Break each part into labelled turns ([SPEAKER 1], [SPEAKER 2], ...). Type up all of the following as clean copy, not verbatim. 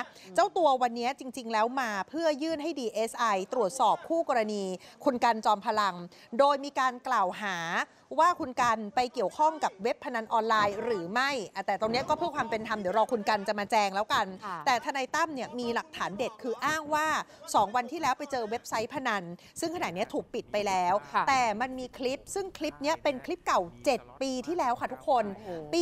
[SPEAKER 1] เจ้าตัววันนี้จริงๆแล้วมาเพื่อยื่นให้ DSI ตรวจสอบคู่กรณีคุณกันจอมพลังโดยมีการกล่าวหาว่าคุณกันไปเกี่ยวข้องกับเว็บพนันออนไลน์หรือไม่แต่ตรงนี้ก็เพื่อความเป็นธรรมเดี๋ยวรอคุณกันจะมาแจงแล้วกันแต่ทนายตั้มเนี่ยมีหลักฐานเด็ดคืออ้างว่า2 วันที่แล้วไปเจอเว็บไซต์พนันซึ่งขณะนี้ถูกปิดไปแล้วแต่มันมีคลิปซึ่งคลิปนี้เป็นคลิปเก่า7 ปีที่แล้วค่ะทุกคนปี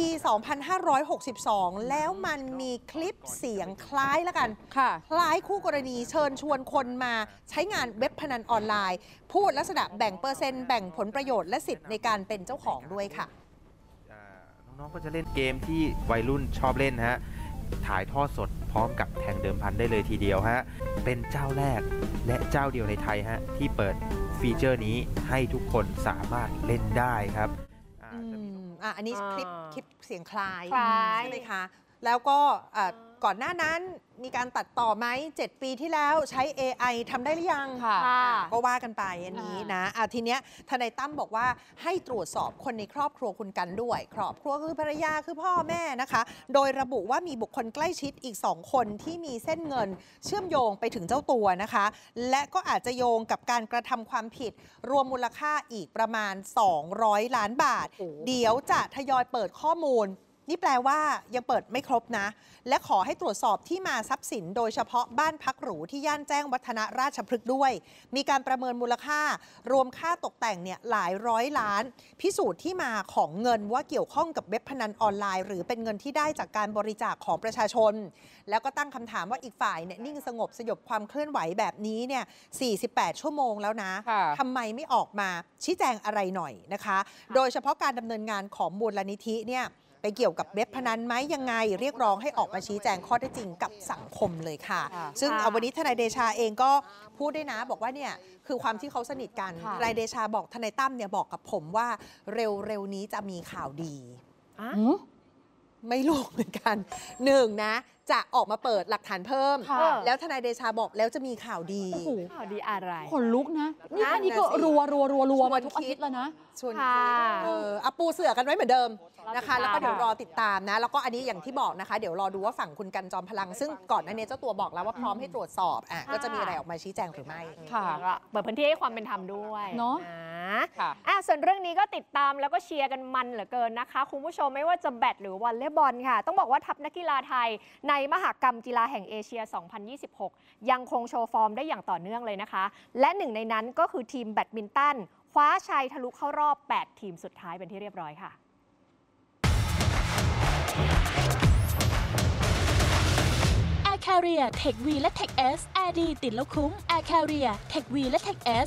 [SPEAKER 1] 2562 แล้วมันมีคลิปเสียงคล้ายแล้วกันคล้ายคู่กรณีเชิญชวนคนมาใช้งานเว็บพนันออนไลน์พูดลักษณะแบ่งเปอร์เซ็นต์แบ่งผลประโยชน์และสิทธิ์ในการเป็นเจ้าของด้วยค่ะ
[SPEAKER 2] น้องๆก็จะเล่นเกมที่วัยรุ่นชอบเล่นฮะถ่ายทอดสดพร้อมกับแทงเดิมพันได้เลยทีเดียวฮะเป็นเจ้าแรกและเจ้าเดียวในไทยฮะที่เปิดฟีเจอร์นี้ให้ทุกคนสามารถเล่นได้ครับ
[SPEAKER 1] อันนี้คลิปเสียงคล้ายใช่ไหมคะแล้วก็ก่อนหน้านั้นมีการตัดต่อไหม7 ปีที่แล้วใช้ AI ทำได้หรือยังก็ว่ากันไปอันนี้นะทีเนี้ยทนายตั้มบอกว่าให้ตรวจสอบคนในครอบครัวคุณกันด้วยครอบครัวคือภรรยาคือพ่อแม่นะคะโดยระบุว่ามีบุคคลใกล้ชิดอีก2 คนที่มีเส้นเงินเชื่อมโยงไปถึงเจ้าตัวนะคะและก็อาจจะโยงกับการกระทำความผิดรวมมูลค่าอีกประมาณ200 ล้านบาทเดี๋ยวจะทยอยเปิดข้อมูลนี่แปลว่ายังเปิดไม่ครบนะและขอให้ตรวจสอบที่มาทรัพย์สินโดยเฉพาะบ้านพักหรูที่ย่านแจ้งวัฒนะราชพฤกษ์ด้วยมีการประเมินมูลค่ารวมค่าตกแต่งเนี่ยหลายร้อยล้านพิสูจน์ที่มาของเงินว่าเกี่ยวข้องกับเว็บพนันออนไลน์หรือเป็นเงินที่ได้จากการบริจาคของประชาชนแล้วก็ตั้งคำถามว่าอีกฝ่ายเนี่ยนิ่งสงบสยบความเคลื่อนไหวแบบนี้เนี่ย48 ชั่วโมงแล้วนะทำไมไม่ออกมาชี้แจงอะไรหน่อยนะคะโดยเฉพาะการดำเนินงานของมูลนิธิเนี่ยไปเกี่ยวกับเว็บพนันไหมยังไงเรียกร้องให้ออกมาชี้แจงข้อเท็จจริงกับสังคมเลยค่ะซึ่งวันนี้ทนายเดชาเองก็พูดด้วยนะบอกว่าเนี่ยคือความที่เขาสนิทกันทนายเดชาบอกทนายตั้มเนี่ยบอกกับผมว่าเร็วนี้จะมีข่าวดีไม่รู้เหมือนกัน1นะจะออกมาเปิดหลักฐานเพิ่มแล้วทนายเดชาบอกแล้วจะมีข่าวดี
[SPEAKER 3] ข่าวดีอะไร
[SPEAKER 4] ขนลุกนะนี่ก็รัวมาทุกอาทิตย์แล้วนะ
[SPEAKER 1] ชวนปูเสือกันไว้เหมือนเดิมนะคะแล้วก็เดี๋ยวรอติดตามนะแล้วก็อันนี้อย่างที่บอกนะคะเดี๋ยวรอดูว่าฝั่งคุณกันจอมพลังซึ่งก่อนหน้านี้เจ้าตัวบอกแล้วว่าพร้อมให้ตรวจสอบก็จะมีอะไรออกมาชี้แจงหรือไม่
[SPEAKER 3] ค่ะเปิดพื้นที่ให้ความเป็นธรรมด้วย
[SPEAKER 4] เนาะ
[SPEAKER 3] ส่วนเรื่องนี้ก็ติดตามแล้วก็เชียร์กันมันเหลือเกินนะคะคุณผู้ชมไม่ว่าจะแบดหรือวอลเลย์บอลค่ะต้องบอกว่าทัพนักกีฬาไทยในมหกรรมกีฬาแห่งเอเชีย 2026 ยังคงโชว์ฟอร์มได้อย่างต่อเนื่องเลยนะคะและหนึ่งในนั้นก็คือทีมแบดมินตันคว้าชัยทะลุเข้ารอบ8 ทีมสุดท้ายเป็นที่เรียบร้อยค่ะ
[SPEAKER 5] Air Carrier Tech V และ Tech S Air ดีติดแล้วคุ้ม Air Carrier Tech V และ Tech S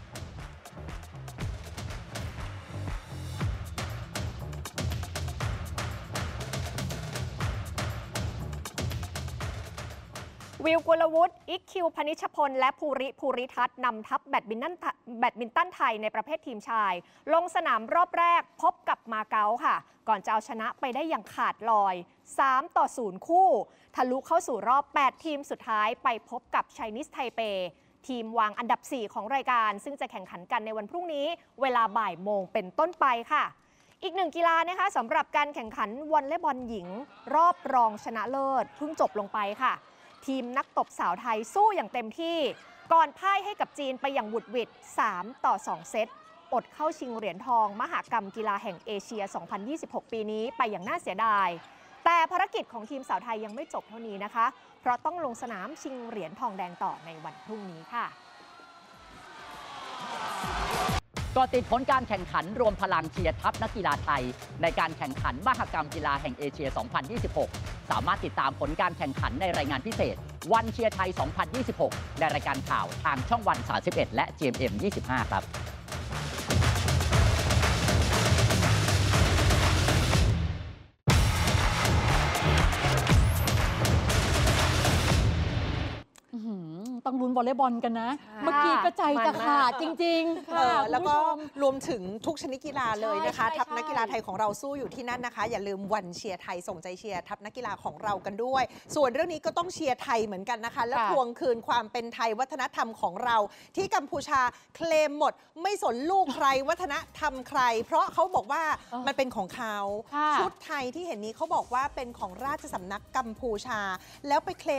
[SPEAKER 3] วิวกุลวุฒิอิคคิวพนิชพลและภูริทัศน์นำทัพแบดมินตันไทยในประเภททีมชายลงสนามรอบแรกพบกับมาเก๊าค่ะก่อนจะเอาชนะไปได้อย่างขาดลอย3-0คู่ทะลุเข้าสู่รอบ8 ทีมสุดท้ายไปพบกับไชนีสไทเปทีมวางอันดับ4ของรายการซึ่งจะแข่งขันกันในวันพรุ่งนี้เวลาบ่ายโมงเป็นต้นไปค่ะอีกหนึ่งกีฬานะคะสำหรับการแข่งขันวอลเลย์บอลหญิงรอบรองชนะเลิศเพิ่งจบลงไปค่ะทีมนักตบสาวไทยสู้อย่างเต็มที่ก่อนพ่ายให้กับจีนไปอย่างหวุดหวิด3-2 เซตอดเข้าชิงเหรียญทองมหกรรมกีฬาแห่งเอเชีย 2026 ปีนี้ไปอย่างน่าเสียดายแต่ภารกิจของทีมสาวไทยยังไม่จบเท่านี้นะคะเพราะต้องลงสนามชิงเหรียญทองแดงต่อในวันพรุ่งนี้ค่ะ
[SPEAKER 6] ก็ติดผลการแข่งขันรวมพลังเชียร์ทัพนักกีฬาไทยในการแข่งขันมหกรรมกีฬาแห่งเอเชีย 2026 สามารถติดตามผลการแข่งขันในรายงานพิเศษวันเชียร์ไทย 2026 ในรายการข่าวทางช่องวัน 31 และ GMM 25 ครับ
[SPEAKER 4] ต้องลุ้นวอลเลย์บอลกันนะเมื่อกี้ก็ใจจะขาดจริงๆ
[SPEAKER 1] แล้วก็รวมถึงทุกชนิดกีฬาเลยนะคะทัพนักกีฬาไทยของเราสู้อยู่ที่นั่นนะคะอย่าลืมวันเชียร์ไทยส่งใจเชียร์ทัพนักกีฬาของเรากันด้วยส่วนเรื่องนี้ก็ต้องเชียร์ไทยเหมือนกันนะคะและทวงคืนความเป็นไทยวัฒนธรรมของเราที่กัมพูชาเคลมหมดไม่สนลูกใครวัฒนธรรมใครเพราะเขาบอกว่ามันเป็นของเขาชุดไทยที่เห็นนี้เขาบอกว่าเป็นของราชสำนักกัมพูชาแล้วไปเคลม